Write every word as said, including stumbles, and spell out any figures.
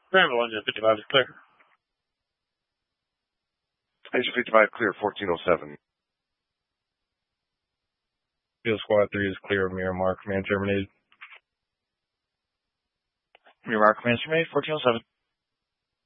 Scramble engine fifty-five is clear. Engine fifty-five clear, fourteen oh seven. Field Squad three is clear of Miramar. Command terminated. Miramar, command terminated, fourteen oh seven.